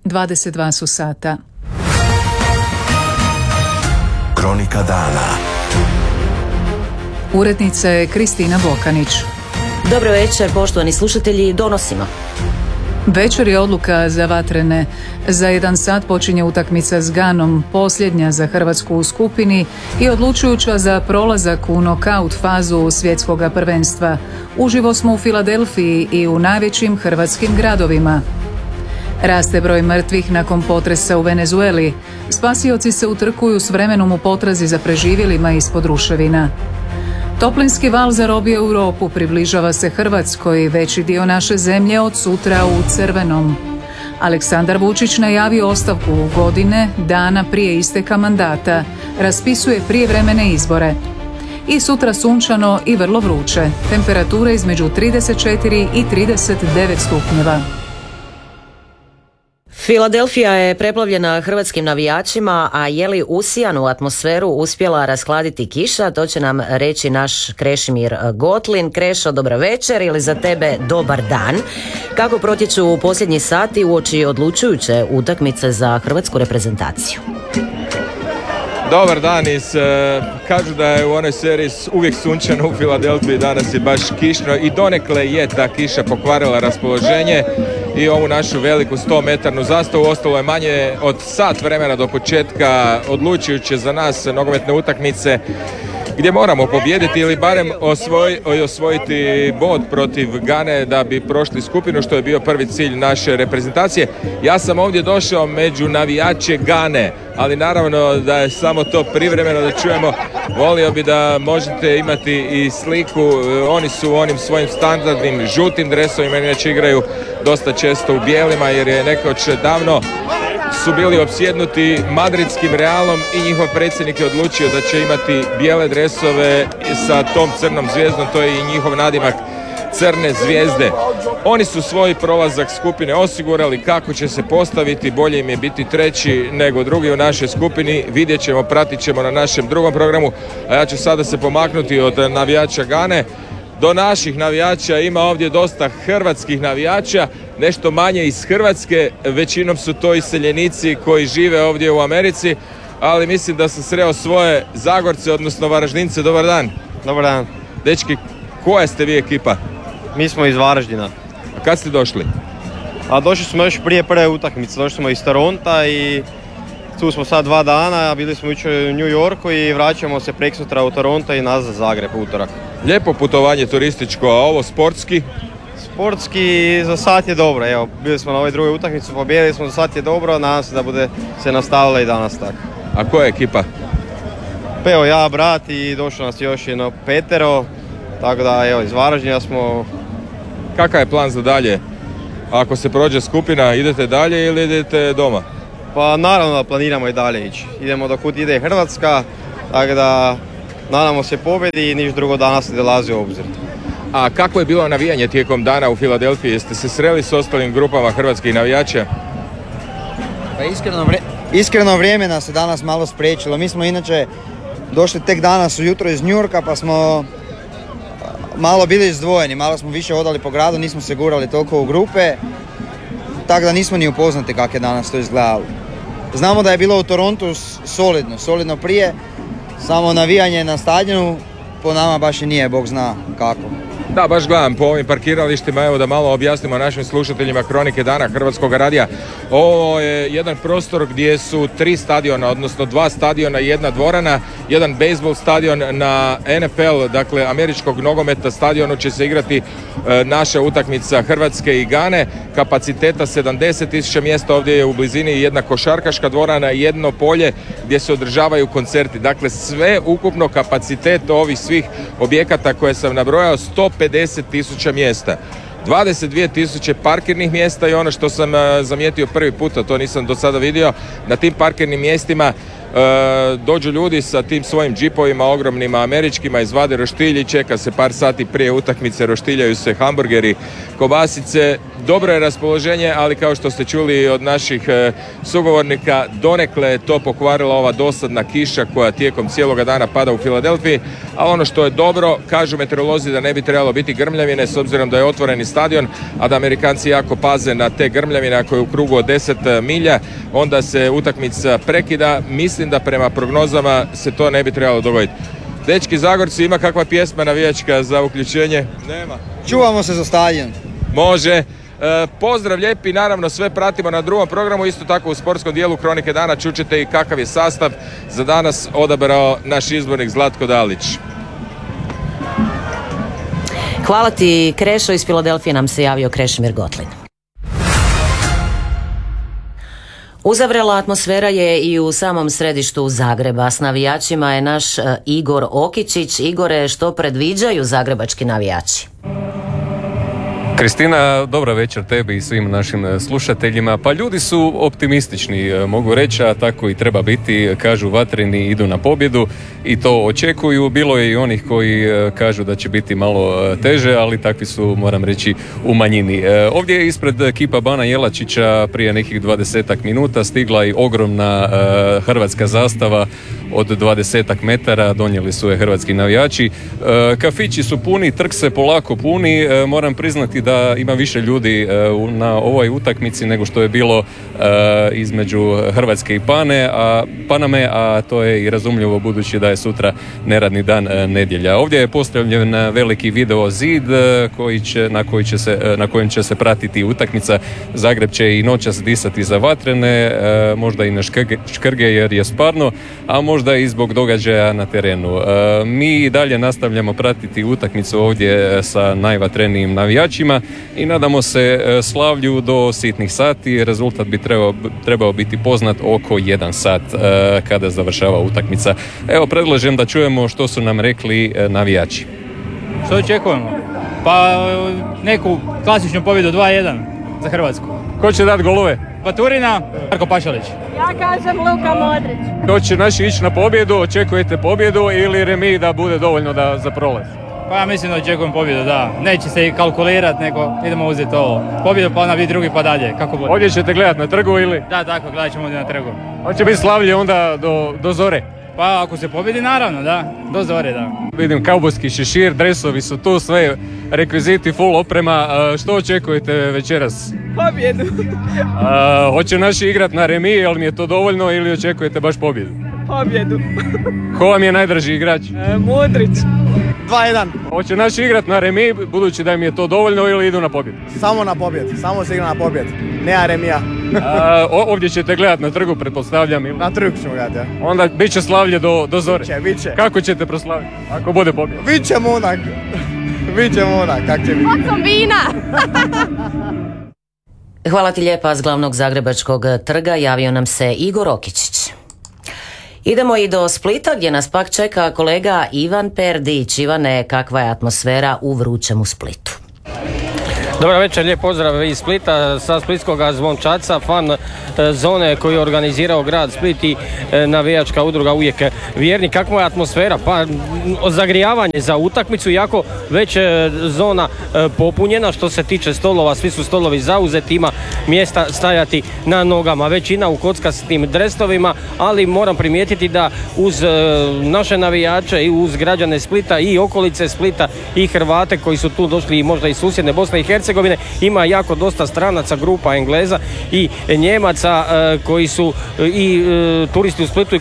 22 su sata. Kronika dana. Urednica je Kristina Bokanić. Dobro večer, poštovani slušatelji, donosimo. Večer je odluka za vatrene. Za 1 sat počinje utakmica s Ganom, posljednja za Hrvatsku u skupini i odlučujuća za prolazak u nokaut fazu svjetskog prvenstva. Uživo smo u Filadelfiji i u najvećim hrvatskim gradovima. Raste broj mrtvih nakon potresa u Venezueli. Spasioci se utrkuju s vremenom u potrazi za preživjelima ispod ruševina. Toplinski val zarobio Europu, približava se Hrvatskoj, veći dio naše zemlje od sutra u crvenom. Aleksandar Vučić najavio ostavku u godine, dana prije isteka mandata, raspisuje prijevremene izbore. I sutra sunčano i vrlo vruće, temperature između 34 i 39 stupnjeva. Filadelfija je preplavljena hrvatskim navijačima, a je li usijanu atmosferu uspjela rashladiti kiša, to će nam reći naš Krešimir Gotlin. Krešo, dobra večer ili za tebe dobar dan. Kako protječu posljednji sati uoči odlučujuće utakmice za hrvatsku reprezentaciju? Dobar dan. Kažu da je u onoj seriji uvijek sunčano, u Filadelfiji danas je baš kišno i donekle je ta kiša pokvarila raspoloženje i ovu našu veliku 100-metarnu zastavu. Ostalo je manje od sat vremena do početka odlučujuće za nas nogometne utakmice gdje moramo pobijediti ili barem osvojiti bod protiv Gane da bi prošli skupinu, što je bio prvi cilj naše reprezentacije. Ja sam ovdje došao među navijače Gane, ali naravno da je samo to privremeno, da čujemo. Volio bi da možete imati i sliku. Oni su u onim svojim standardnim žutim dresovima, inače igraju dosta često u bijelima jer je nekoć davno su bili opsjednuti madridskim Realom i njihov predsjednik je odlučio da će imati bijele dresove sa tom crnom zvijezdom, to je i njihov nadimak, crne zvijezde. Oni su svoj prolazak skupine osigurali. Kako će se postaviti, bolje im je biti treći nego drugi u našoj skupini. Vidjet ćemo, pratit ćemo na našem drugom programu, a ja ću sada se pomaknuti od navijača Gane do naših navijača. Ima ovdje dosta hrvatskih navijača, nešto manje iz Hrvatske, većinom su to iseljenici koji žive ovdje u Americi, ali mislim da sam sreo svoje Zagorce, odnosno Varaždince. Dobar dan. Dobar dan. Dečki, koja ste vi ekipa? Mi smo iz Varaždina. A kad ste došli? A došli smo još prije prve utakmice, došli smo iz Toronta i tu smo sad 2 dana, a bili smo jučer u New Yorku i vraćamo se preksutra u Toronto i nazad Zagreb u utorak. Lijepo putovanje turističko, a ovo sportski? Sportski za sad je dobro, evo, bili smo na ovoj drugoj utakmici, pobijedili smo, za sad je dobro, nadam se da bude se nastavila i danas tako. A koja je ekipa? Pa evo, ja, brat i došlo nas još jedno 5, tako da evo, iz Varaždina smo. Kakav je plan za dalje? Ako se prođe skupina, idete dalje ili idete doma? Pa naravno da planiramo i dalje ići. Idemo do kud ide Hrvatska, tako da nadamo se pobjedi i niš drugo danas ne dolazi u obzir. A kako je bilo navijanje tijekom dana u Filadelfiji? Jeste se sreli s ostalim grupama hrvatskih navijača? Pa iskreno vrijeme nas je danas malo spriječilo. Mi smo inače došli tek danas ujutro iz New Yorka, pa smo malo bili izdvojeni, malo smo više hodali po gradu, nismo se gurali toliko u grupe, tako da nismo ni upoznati kako je danas to izgledalo. Znamo da je bilo u Torontu solidno prije, samo navijanje na stadionu po nama baš i nije, Bog zna kako. Da, baš gledam po ovim parkiralištima, evo da malo objasnimo našim slušateljima Kronike dana Hrvatskog radija. Ovo je jedan prostor gdje su 3 stadiona, odnosno 2 stadiona i 1 dvorana, jedan bejsbol stadion na NFL, dakle američkog nogometa stadionu će se igrati naša utakmica Hrvatske i Gane, kapaciteta 70.000 mjesta, ovdje je u blizini jedna košarkaška dvorana i jedno polje gdje se održavaju koncerti. Dakle, sve ukupno kapacitet ovih svih objekata koje sam nabrojao 150.000 mjesta. 22.000 parkirnih mjesta i ono što sam zamijetio prvi puta, to nisam do sada vidio, na tim parkirnim mjestima dođu ljudi sa tim svojim džipovima ogromnima američkima, izvade roštilj i čeka se par sati prije utakmice, roštiljaju se hamburgeri, kobasice, dobro je raspoloženje, ali kao što ste čuli od naših sugovornika, donekle je to pokvarila ova dosadna kiša koja tijekom cijeloga dana pada u Filadelfiji, a ono što je dobro, kažu meteorolozi da ne bi trebalo biti grmljavine s obzirom da je otvoreni stadion, a da Amerikanci jako paze na te grmljavine koje je u krugu od 10 milja, onda se utakmica prekida. Mislim da prema prognozama se to ne bi trebalo dogoditi. Dečki Zagorci, ima kakva pjesma navijačka za uključenje? Nema. Čuvamo se za stadion. Može. Pozdrav lijepi, naravno sve pratimo na drugom programu, isto tako u sportskom dijelu Kronike dana čućete i kakav je sastav za danas odabrao naš izbornik Zlatko Dalić. Hvala ti, Krešo. Iz Filadelfije nam se javio Krešimir Gotlin. Uzavrela atmosfera je i u samom središtu Zagreba. S navijačima je naš Igor Okičić. Igore, što predviđaju zagrebački navijači? Kristina, dobra večer tebi i svim našim slušateljima. Pa ljudi su optimistični, mogu reći, a tako i treba biti. Kažu vatreni idu na pobjedu i to očekuju. Bilo je i onih koji kažu da će biti malo teže, ali takvi su, moram reći, u manjini. Ovdje je ispred kipa Bana Jelačića prije nekih 20 minuta stigla i ogromna hrvatska zastava od 20 metara, donijeli su je hrvatski navijači. Kafići su puni, trg se polako puni. Moram priznati da ima više ljudi na ovoj utakmici nego što je bilo između Hrvatske i Paname, a to je i razumljivo budući da je sutra neradni dan, nedjelja. Ovdje je postavljen veliki video zid na kojem će se pratiti utakmica. Zagreb će i noćas disati za vatrene, možda i na škrge jer je sparno, a možda i zbog događaja na terenu. Mi i dalje nastavljamo pratiti utakmicu ovdje sa najvatrenijim navijačima i nadamo se slavlju do sitnih sati. Rezultat bi trebao biti poznat oko 1 sat kada završava utakmica. Evo, predlažem da čujemo što su nam rekli navijači. Što očekujemo? Pa neku klasičnu pobjedu 2-1 za Hrvatsku. Ko će dati golove? Baturina, Marko Pašalić. Ja kažem Luka Modrić. Hoće naši ići na pobjedu, očekujete pobjedu ili remi da bude dovoljno za prolaz? Pa ja mislim da očekujem pobjedu, da. Neće se i kalkulirati, nego idemo uzeti ovo. Pobjedu pa ona biti drugi pa dalje, kako bude. Ovdje ćete gledati na trgu ili? Da, tako, gledat ćemo ovdje na trgu. Hoće biti slavlje onda do zore? Pa ako se pobjedi, naravno, da. Do zore, da. Vidim kaubojski šešir, dresovi su tu, sve rekviziti, full oprema. Što očekujete večeras? Pobjedu. Hoće naši igrat na remi, jel mi je to dovoljno ili očekujete baš pobjedu? Pobjedu. Ko vam je najdraži igrač? Modrić. 2-1. Hoće naši igrat na remi, budući da im je to dovoljno ili idu na pobjedu? Samo na pobjed, samo se igra na pobjed. Nema remija. Ovdje ćete gledati na trgu, pretpostavljam, ili? Na trgu ćemo gledati, ja. Onda bit će slavlje do zore. Biće. Kako ćete proslaviti ako bude pobjeda? Vićemo onak, kak će biti. Od sam vina. Hvala ti lijepa. S glavnog zagrebačkog trga javio nam se Igor Okičić. Idemo i do Splita gdje nas pak čeka kolega Ivan Perdić. Ivane, kakva je atmosfera u vrućem Splitu? Dobar večer, lijep pozdrav iz Splita, sa splitskog Zvončaca, fan zone koju je organizirao grad Split i navijačka udruga Uvijek vjerni. Kakva je atmosfera? Pa zagrijavanje za utakmicu, jako već zona popunjena što se tiče stolova, svi su stolovi zauzeti, ima mjesta stajati na nogama, većina u kockastim dresovima, ali moram primijetiti da uz naše navijače i uz građane Splita i okolice Splita i Hrvate koji su tu došli i možda i susjedne Bosne i Hercegovine, ima jako dosta stranaca, grupa Engleza i Njemaca koji su i turisti u Splitu i